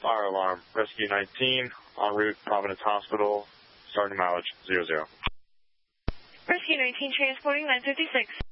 Fire alarm. Rescue 19, en route, Providence Hospital, starting mileage 00. Rescue 19, transporting 956.